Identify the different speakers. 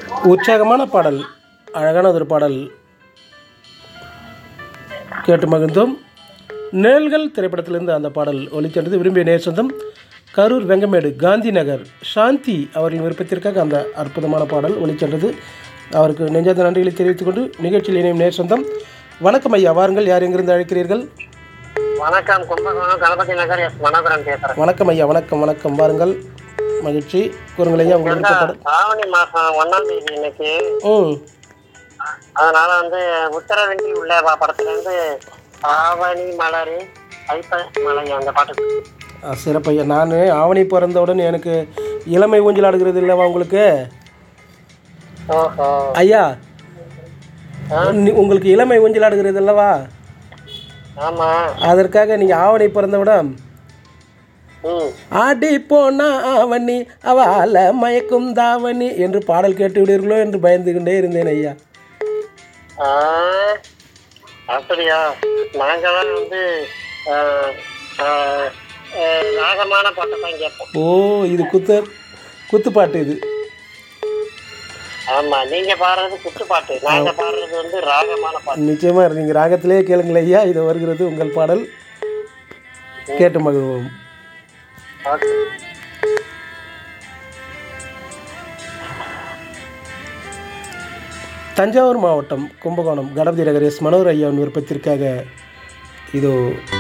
Speaker 1: உற்சாகமான பாடல், அழகான ஒரு பாடல் கேட்டு மகிழ்ந்தோம். நிழல்கள் திரைப்படத்திலிருந்து அந்த பாடல் ஒலிச்சென்றது. விரும்பிய நேர் சொந்தம் கரூர் வெங்கமேடு காந்தி நகர் சாந்தி அவர்களின் விருப்பத்திற்காக அந்த அற்புதமான பாடல் ஒலிச்சென்றது. அவருக்கு நெஞ்சார்ந்த நன்றிகளை தெரிவித்துக் கொண்டு நிகழ்ச்சியில் இணையும் நேர் சொந்தம். வணக்கம் ஐயா, வாருங்கள். யார் எங்கிருந்து அழைக்கிறீர்கள்?
Speaker 2: வணக்கம், கும்பகோணம் கணபதி நகர் எஸ் மனோகரன் பேசுறேன்.
Speaker 1: வணக்கம் ஐயா, வணக்கம் வணக்கம். வாருங்கள், மகிழ்ச்சி. கூறுங்கள் ஐயா உங்கள் விருப்பப்பாடல்.
Speaker 2: ஆவணி மாசம் 1ஆம் தேதி இன்னைக்கு. அதனால உத்தரவெண்டி உள்ள படத்துல இருந்து ஆவணி மலரு ஐப்ப மலை அந்த பாட்டு.
Speaker 1: சிறப்பையா. நான் ஆவணி பிறந்தவுடன் எனக்கு இளமை ஊஞ்சல் ஆடுகிறது இல்லவா உங்களுக்கு? ஐயா, உங்களுக்கு இளமை ஊஞ்சல் ஆடுகிறது அல்லவா?
Speaker 2: ஆமா.
Speaker 1: அதற்காக நீங்க ஆவணி பிறந்தவுடன் ஆடி போனா ஆவணி அவள மயக்கும் தாவணி என்று பாடல் கேட்டு விடுவீர்களோ என்று பயந்து கொண்டே இருந்தேன் ஐயா.
Speaker 2: அப்படியா? நாங்கெல்லாம் ராகமான பாட்டை தான் கேட்போம்.
Speaker 1: ஓ, இது குத்துப்பாட்டு இது.
Speaker 2: ஆமா, நீங்க பாடுறது குத்துப்பாட்டு, நாங்க பாடுறது ராகமான பாட்டு.
Speaker 1: நிச்சயமா நீங்க ராகத்திலே கேளுங்கள் ஐயா. இது வருகிறது உங்கள் பாடல், கேட்டு மகிழ்வோம். தஞ்சாவூர் மாவட்டம் கும்பகோணம் கணபதி நகர் எஸ் மனோகர் ஐயாவின் விருப்பத்திற்காக இதோ